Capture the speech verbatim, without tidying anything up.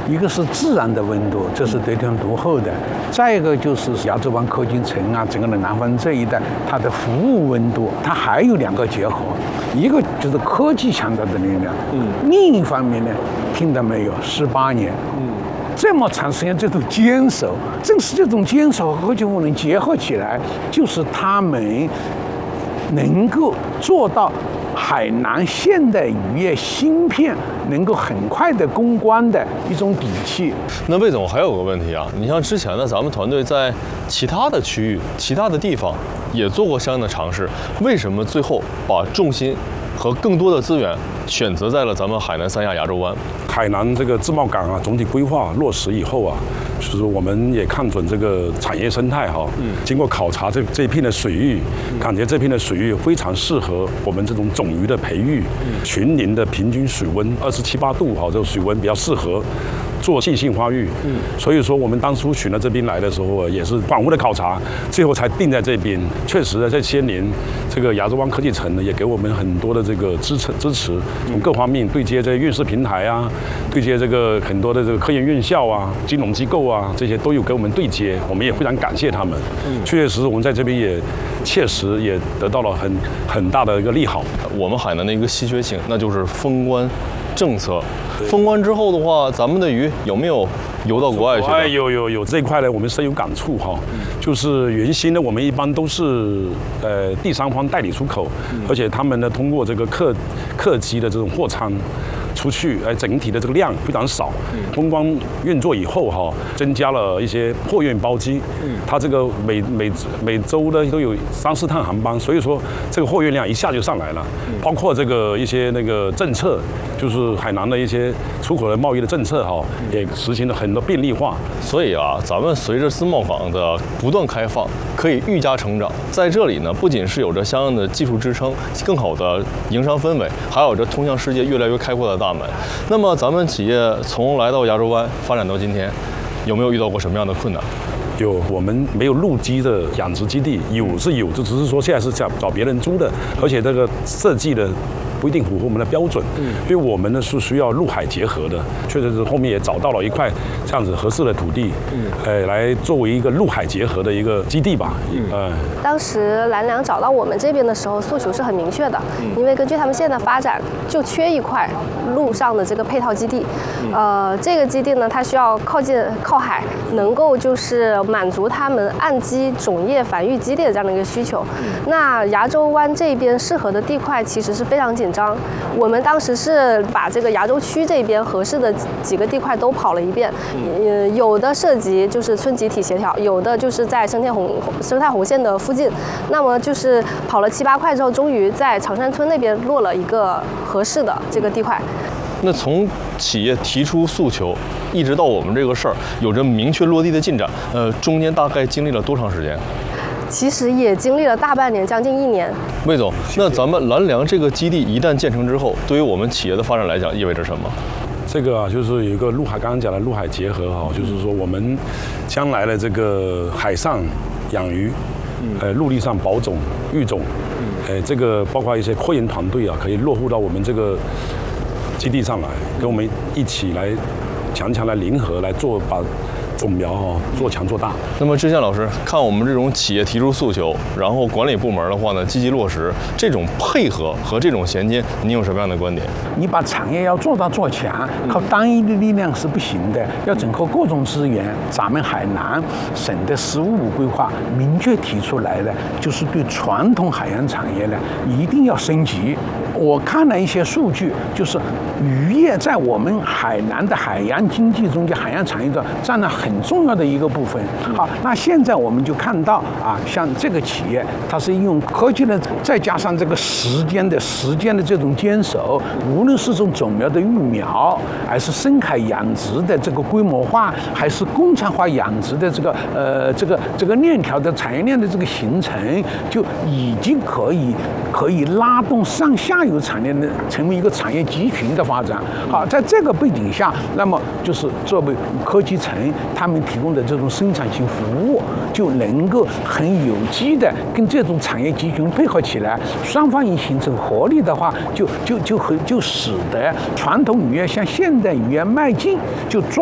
一个是自然的温度，这是得天独厚的；再一个就是亚洲湾科技城啊，整个的南方这一带，它的服务温度，它还有两个结合，一个就是科技强大的力量，嗯，另一方面呢，听到没有，十八年，嗯。这么长时间这种坚守，正是这种坚守和科技赋能结合起来，就是他们能够做到海南现代渔业芯片能够很快的攻关的一种底气。 那魏总还有个问题啊，你像之前呢，咱们团队在其他的区域、其他的地方也做过相应的尝试，为什么最后把重心和更多的资源选择在了咱们海南三亚亚洲湾？ 海南这个自贸港啊，总体规划落实以后啊，就是我们也看准这个产业生态哈，嗯，经过考察这这一片的水域，感觉这片的水域非常适合我们这种种鱼的培育，群龄的平均水温二十七八度哈，这个水温比较适合做细性发育，嗯，所以说我们当初选到这边来的时候，也是反复的考察，最后才定在这边。确实在这些年，这个亚洲湾科技城呢，也给我们很多的这个支持支持，从各方面对接这个院士平台啊，对接这个很多的这个科研院校啊、金融机构啊，这些都有给我们对接，我们也非常感谢他们。嗯，确实我们在这边也切实也得到了很很大的一个利好。 我们海南的一个稀缺性，那就是封关政策。封关之后的话，咱们的鱼有没有游到国外去？ 哎，有有有，这一块呢，我们深有感触哈。嗯、就是原先呢，我们一般都是呃第三方代理出口，嗯、而且他们呢通过这个客客机的这种货舱出去，哎，整体的这个量非常少。封关运作以后哈，增加了一些货运包机，嗯，它这个每每每周呢都有三四趟航班，所以说这个货运量一下就上来了。嗯、包括这个一些那个政策，就是海南的一些出口的贸易的政策哈，也实行了很多便利化。 所以啊，咱们随着自贸港的不断开放，可以愈加成长。在这里呢，不仅是有着相应的技术支撑，更好的营商氛围，还有着通向世界越来越开阔的大门。那么，咱们企业从来到亚洲湾发展到今天，有没有遇到过什么样的困难？ 有，我们没有陆基的养殖基地，有是有，就只是说现在是找找别人租的，而且这个设计的不一定符合我们的标准，嗯，因为我们呢是需要陆海结合的，确实是后面也找到了一块这样子合适的土地，嗯，呃，来作为一个陆海结合的一个基地吧，嗯，呃、 当时蓝粮找到我们这边的时候，诉求是很明确的，嗯、因为根据他们现在的发展，就缺一块陆上的这个配套基地，嗯、呃，这个基地呢，它需要靠近靠海，能够就是满足他们岸基种业繁育基地的这样的一个需求。嗯、那亚洲湾这边适合的地块其实是非常紧张，我们当时是把这个亚洲区这边合适的几个地块都跑了一遍，呃，有的涉及就是村集体协调，有的就是在生态红生态红线的附近，那么就是跑了七八块之后，终于在长山村那边落了一个合适的这个地块。 那从企业提出诉求，一直到我们这个事儿有着明确落地的进展，呃，中间大概经历了多长时间？ 其实也经历了大半年，将近一年。 魏总，那咱们蓝粮这个基地一旦建成之后，对于我们企业的发展来讲，意味着什么？ 这个啊，就是有一个陆海，刚刚讲的陆海结合哈，就是说我们将来的这个海上养鱼，呃，陆地上保种育种，呃，这个包括一些科研团队啊，可以落户到我们这个基地上来，跟我们一起来强强来联合来做把种苗哈做强做大。 那么志宪老师，看我们这种企业提出诉求，然后管理部门的话呢积极落实，这种配合和这种衔接，您有什么样的观点？ 你把产业要做大做强，靠单一的力量是不行的，要整合各种资源。咱们海南省的“十五五”规划明确提出来的，就是对传统海洋产业呢一定要升级。我看了一些数据，就是渔业在我们海南的海洋经济中间，海洋产业的占了很重要的一个部分。好，那现在我们就看到啊，像这个企业，它是应用科技呢，再加上这个时间的时间的这种坚守，无论是从种苗的育苗，还是深海养殖的这个规模化，还是工厂化养殖的这个呃这个这个链条的产业链的这个形成，就已经可以可以拉动上下游产业的成为一个产业集群的发展。好，在这个背景下，那么就是作为科技城，他们提供的这种生产性服务，就能够很有机的跟这种产业集群配合起来，双方一形成合力的话，就就就会就使得传统渔业向现代渔业迈进，就抓